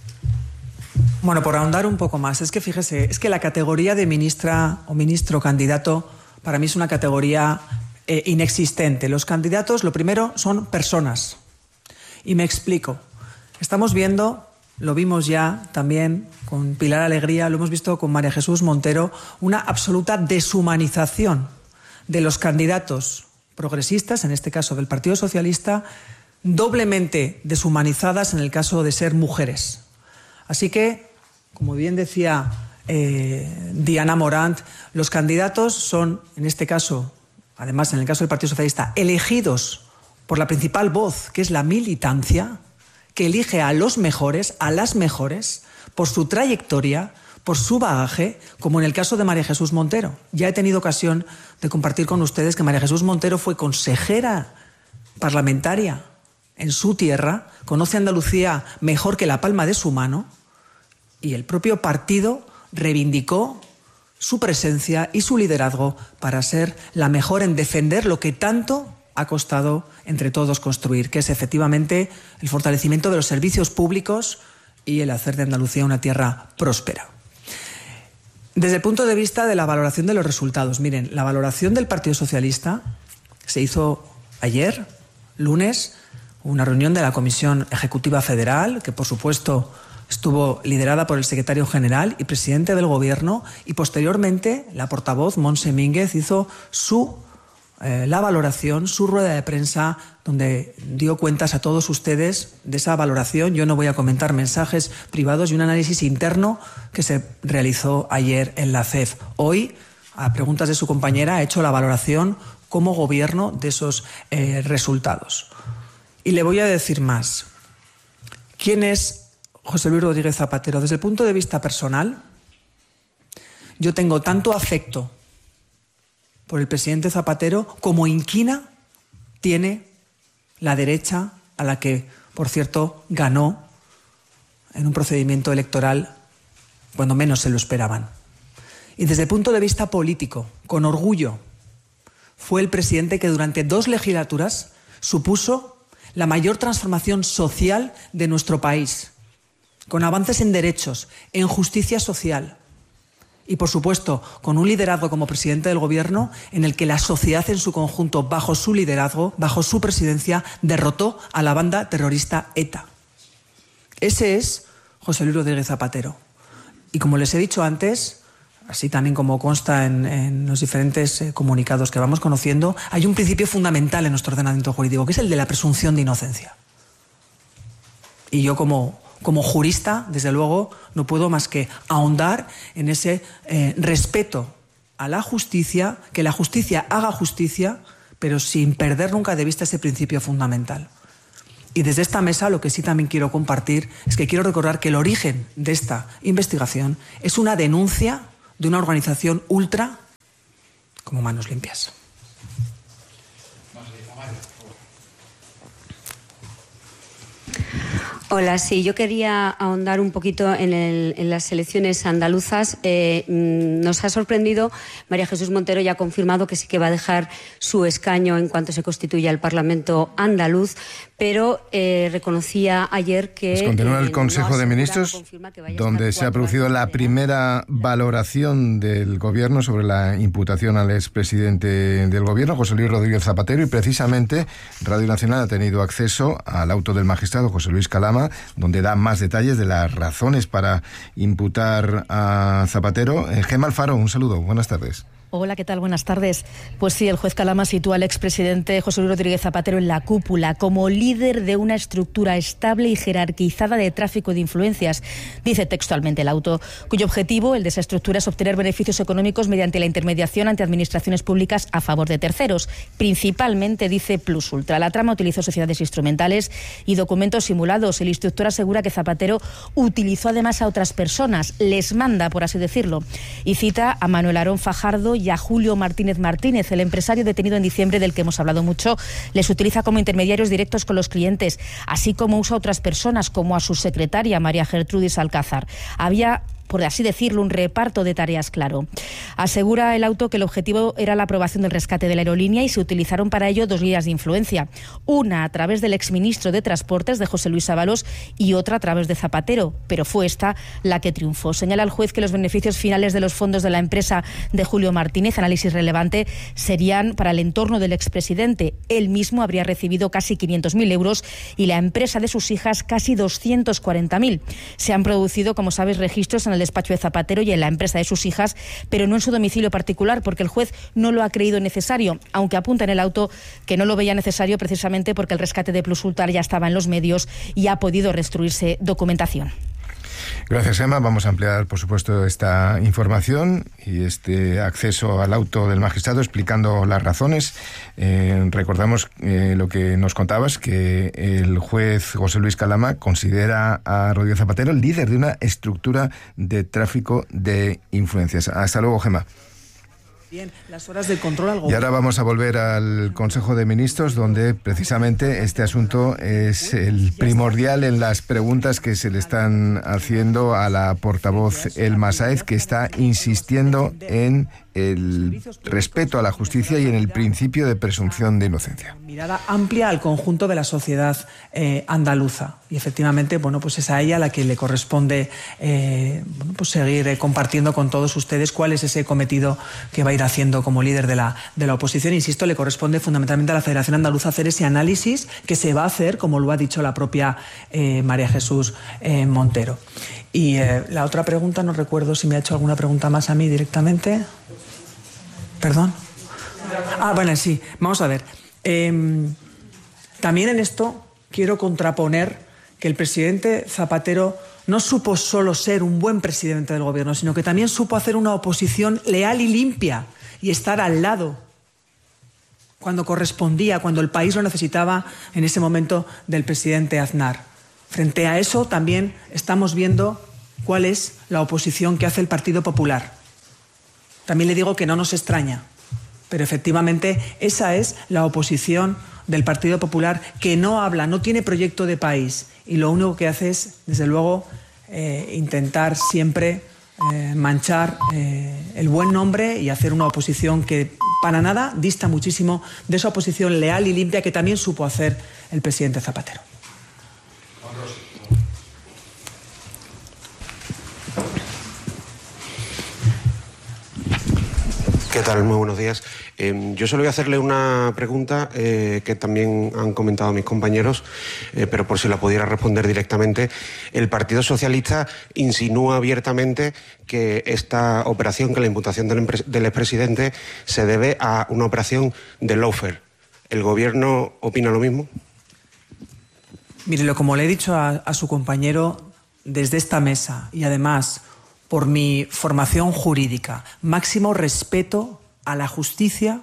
Bueno, por ahondar un poco más, es que fíjese, es que la categoría de ministra o ministro candidato para mí es una categoría inexistente. Los candidatos, lo primero, son personas. Y me explico. Estamos viendo, lo vimos ya también con Pilar Alegría, lo hemos visto con María Jesús Montero, una absoluta deshumanización de los candidatos progresistas, en este caso del Partido Socialista, doblemente deshumanizadas en el caso de ser mujeres. Así que, como bien decía Diana Morant, los candidatos son, en este caso, además en el caso del Partido Socialista, elegidos por la principal voz, que es la militancia, que elige a los mejores, a las mejores, por su trayectoria, por su bagaje, como en el caso de María Jesús Montero. Ya he tenido ocasión de compartir con ustedes que María Jesús Montero fue consejera parlamentaria en su tierra, conoce Andalucía mejor que la palma de su mano, y el propio partido reivindicó su presencia y su liderazgo para ser la mejor en defender lo que tanto ha costado entre todos construir, que es efectivamente el fortalecimiento de los servicios públicos y el hacer de Andalucía una tierra próspera. Desde el punto de vista de la valoración de los resultados, miren, la valoración del Partido Socialista se hizo ayer, lunes, una reunión de la Comisión Ejecutiva Federal, que por supuesto estuvo liderada por el secretario general y presidente del Gobierno, y posteriormente la portavoz Montse Mínguez hizo la valoración, su rueda de prensa, donde dio cuentas a todos ustedes de esa valoración. Yo no voy a comentar mensajes privados y un análisis interno que se realizó ayer en la CEF. Hoy, a preguntas de su compañera, ha hecho la valoración como Gobierno de esos resultados. Y le voy a decir más. ¿Quién es José Luis Rodríguez Zapatero? Desde el punto de vista personal, yo tengo tanto afecto por el presidente Zapatero como inquina tiene la derecha, a la que, por cierto, ganó en un procedimiento electoral cuando menos se lo esperaban. Y desde el punto de vista político, con orgullo, fue el presidente que durante 2 legislaturas supuso la mayor transformación social de nuestro país. con avances en derechos, en justicia social y, por supuesto, con un liderazgo como presidente del Gobierno en el que la sociedad en su conjunto, bajo su liderazgo, bajo su presidencia, derrotó a la banda terrorista ETA. Ese es José Luis Rodríguez Zapatero. Y como les he dicho antes, así también como consta en los diferentes comunicados que vamos conociendo, hay un principio fundamental en nuestro ordenamiento jurídico, que es el de la presunción de inocencia. Y yo como jurista, desde luego, no puedo más que ahondar en ese respeto a la justicia, que la justicia haga justicia, pero sin perder nunca de vista ese principio fundamental. Y desde esta mesa lo que sí también quiero compartir es que quiero recordar que el origen de esta investigación es una denuncia de una organización ultra como Manos Limpias. Hola, sí, yo quería ahondar un poquito en las elecciones andaluzas. Nos ha sorprendido, María Jesús Montero ya ha confirmado que sí que va a dejar su escaño en cuanto se constituya el Parlamento andaluz, pero reconocía ayer que... Pues continúa el Consejo de Ministros, donde se ha producido la primera valoración del Gobierno sobre la imputación al expresidente del Gobierno, José Luis Rodríguez Zapatero, y precisamente Radio Nacional ha tenido acceso al auto del magistrado José Luis Calama, donde da más detalles de las razones para imputar a Zapatero. Gemma Alfaro, un saludo, buenas tardes. Hola, ¿qué tal? Buenas tardes. Pues sí, el juez Calama sitúa al expresidente José Luis Rodríguez Zapatero en la cúpula como líder de una estructura estable y jerarquizada de tráfico de influencias. Dice textualmente el auto, cuyo objetivo, el de esa estructura, es obtener beneficios económicos mediante la intermediación ante administraciones públicas a favor de terceros. Principalmente, dice Plus Ultra. La trama utilizó sociedades instrumentales y documentos simulados. El instructor asegura que Zapatero utilizó además a otras personas, les manda, por así decirlo. Y cita a Manuel Aarón Fajardo y a Julio Martínez Martínez, el empresario detenido en diciembre del que hemos hablado mucho. Les utiliza como intermediarios directos con los clientes, así como usa a otras personas, como a su secretaria, María Gertrudis Alcázar. Había, por así decirlo, un reparto de tareas claro. Asegura el auto que el objetivo era la aprobación del rescate de la aerolínea y se utilizaron para ello dos vías de influencia. Una a través del exministro de Transportes, de José Luis Ábalos, y otra a través de Zapatero, pero fue esta la que triunfó. Señala el juez que los beneficios finales de los fondos de la empresa de Julio Martínez, análisis relevante, serían para el entorno del expresidente. Él mismo habría recibido casi 500.000 euros y la empresa de sus hijas casi 240.000. Se han producido, como sabes, registros en el despacho de Zapatero y en la empresa de sus hijas, pero no en su domicilio particular, porque el juez no lo ha creído necesario, aunque apunta en el auto que no lo veía necesario precisamente porque el rescate de Plus Ultra ya estaba en los medios y ha podido restruirse documentación. Gracias, Emma. Vamos a ampliar, por supuesto, esta información y este acceso al auto del magistrado explicando las razones. Recordamos lo que nos contabas, que el juez José Luis Calama considera a Rodríguez Zapatero el líder de una estructura de tráfico de influencias. Hasta luego, Gemma. Bien, las horas de control al gobierno. Y ahora vamos a volver al Consejo de Ministros, donde precisamente este asunto es el primordial en las preguntas que se le están haciendo a la portavoz Elma Sáez, que está insistiendo en el respeto a la justicia y en el principio de presunción de inocencia. Mirada amplia al conjunto de la sociedad andaluza. Y efectivamente, bueno, pues es a ella a la que le corresponde pues seguir compartiendo con todos ustedes cuál es ese cometido que va a ir haciendo como líder de la oposición. Insisto, le corresponde fundamentalmente a la Federación Andaluza hacer ese análisis que se va a hacer, como lo ha dicho la propia María Jesús Montero. Y la otra pregunta, no recuerdo si me ha hecho alguna pregunta más a mí directamente. ¿Perdón? Bueno, sí. Vamos a ver. También en esto quiero contraponer que el presidente Zapatero no supo solo ser un buen presidente del gobierno, sino que también supo hacer una oposición leal y limpia y estar al lado cuando correspondía, cuando el país lo necesitaba en ese momento del presidente Aznar. Frente a eso también estamos viendo cuál es la oposición que hace el Partido Popular. También le digo que no nos extraña, pero efectivamente esa es la oposición del Partido Popular, que no habla, no tiene proyecto de país y lo único que hace es, desde luego, intentar siempre manchar el buen nombre y hacer una oposición que para nada dista muchísimo de esa oposición leal y limpia que también supo hacer el presidente Zapatero. ¿Qué tal? Muy buenos días. Yo solo voy a hacerle una pregunta que también han comentado mis compañeros, pero por si la pudiera responder directamente. El Partido Socialista insinúa abiertamente que esta operación, que la imputación del expresidente, se debe a una operación de lawfare. ¿El Gobierno opina lo mismo? Mire, como le he dicho a su compañero desde esta mesa, y además por mi formación jurídica, máximo respeto a la justicia.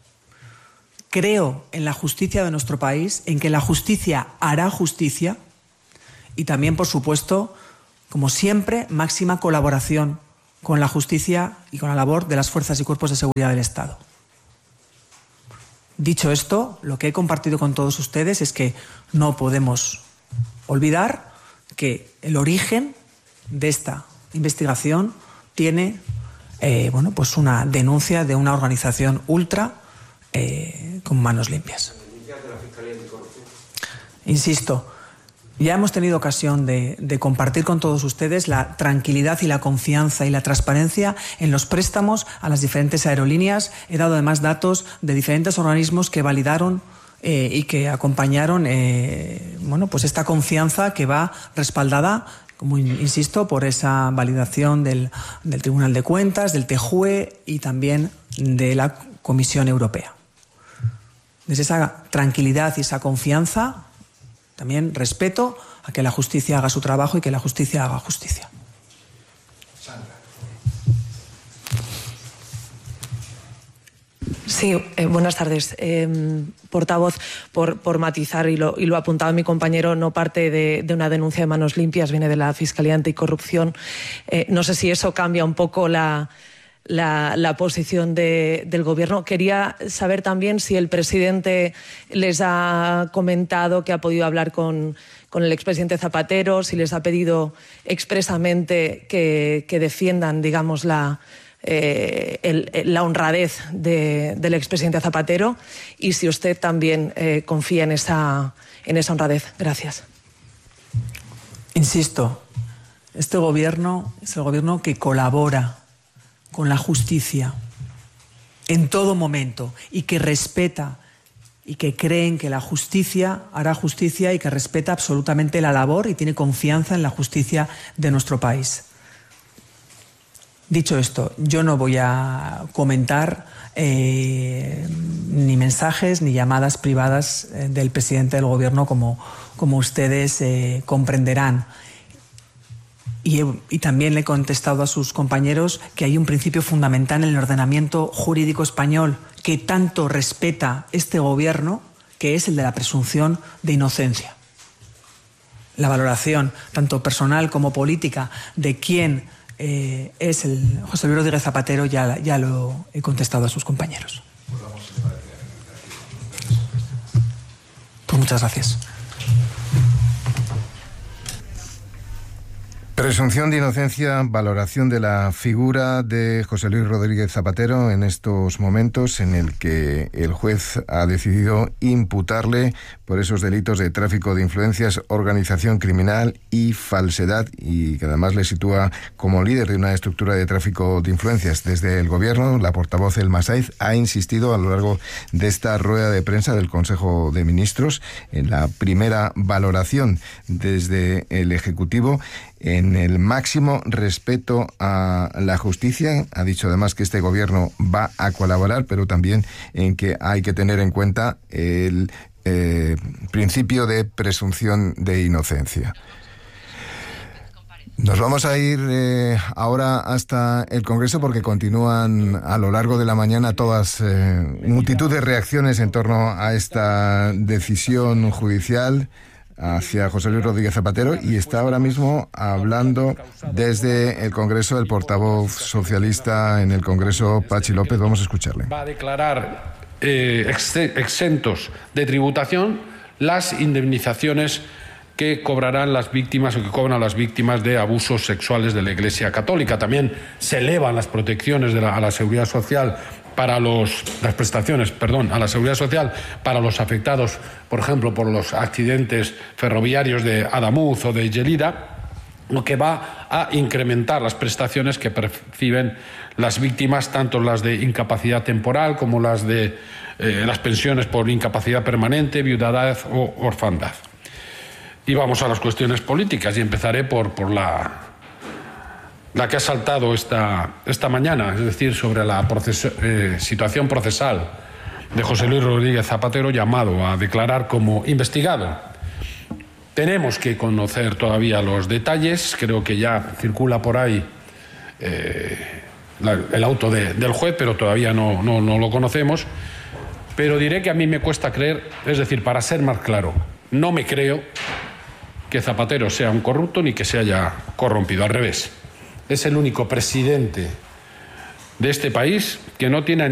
Creo en la justicia de nuestro país, en que la justicia hará justicia, y también, por supuesto, como siempre, máxima colaboración con la justicia y con la labor de las fuerzas y cuerpos de seguridad del Estado. Dicho esto, lo que he compartido con todos ustedes es que no podemos olvidar que el origen de esta investigación tiene pues una denuncia de una organización ultra con manos limpias. Insisto, ya hemos tenido ocasión de compartir con todos ustedes la tranquilidad y la confianza y la transparencia en los préstamos a las diferentes aerolíneas. He dado además datos de diferentes organismos que validaron y que acompañaron pues esta confianza que va respaldada, como insisto, por esa validación del Tribunal de Cuentas, del TJUE y también de la Comisión Europea. Desde esa tranquilidad y esa confianza, también respeto a que la justicia haga su trabajo y que la justicia haga justicia. Sí, buenas tardes. Portavoz, por matizar, y lo ha apuntado mi compañero, no parte de una denuncia de manos limpias, viene de la Fiscalía Anticorrupción. No sé si eso cambia un poco la posición del Gobierno. Quería saber también si el presidente les ha comentado que ha podido hablar con el expresidente Zapatero, si les ha pedido expresamente que defiendan, digamos, la honradez del expresidente Zapatero, y si usted también confía en esa honradez. Gracias. Insisto, este Gobierno es el Gobierno que colabora con la justicia en todo momento y que respeta y que creen que la justicia hará justicia y que respeta absolutamente la labor y tiene confianza en la justicia de nuestro país. Dicho esto, yo no voy a comentar ni mensajes ni llamadas privadas del presidente del Gobierno, como ustedes comprenderán. Y también le he contestado a sus compañeros que hay un principio fundamental en el ordenamiento jurídico español que tanto respeta este Gobierno, que es el de la presunción de inocencia. La valoración, tanto personal como política, de quién es el José Luis Rodríguez Zapatero, ya lo he contestado a sus compañeros. Pues muchas gracias. Presunción de inocencia, valoración de la figura de José Luis Rodríguez Zapatero en estos momentos en el que el juez ha decidido imputarle por esos delitos de tráfico de influencias, organización criminal y falsedad, y que además le sitúa como líder de una estructura de tráfico de influencias. Desde el Gobierno, la portavoz Elma Saiz ha insistido a lo largo de esta rueda de prensa del Consejo de Ministros en la primera valoración desde el Ejecutivo en el máximo respeto a la justicia. Ha dicho además que este Gobierno va a colaborar, pero también en que hay que tener en cuenta el principio de presunción de inocencia. Nos vamos a ir ahora hasta el Congreso, porque continúan a lo largo de la mañana todas multitud de reacciones en torno a esta decisión judicial hacia José Luis Rodríguez Zapatero, y está ahora mismo hablando desde el Congreso el portavoz socialista en el Congreso, Patxi López. Vamos a escucharle. Va a declarar exentos de tributación las indemnizaciones que cobrarán las víctimas o que cobran las víctimas de abusos sexuales de la Iglesia Católica. También se elevan las protecciones a la seguridad social para las prestaciones a la seguridad social para los afectados, por ejemplo, por los accidentes ferroviarios de Adamuz o de Lleida. lo que va a incrementar las prestaciones que perciben las víctimas, tanto las de incapacidad temporal como las de las pensiones por incapacidad permanente, viudedad o orfandad. Y vamos a las cuestiones políticas y empezaré por la que ha saltado esta mañana, es decir, sobre la situación procesal de José Luis Rodríguez Zapatero, llamado a declarar como investigado. Tenemos que conocer todavía los detalles, creo que ya circula por ahí el auto del juez, pero todavía no lo conocemos. Pero diré que a mí me cuesta creer, es decir, para ser más claro, no me creo que Zapatero sea un corrupto ni que se haya corrompido, al revés. Es el único presidente de este país que no tiene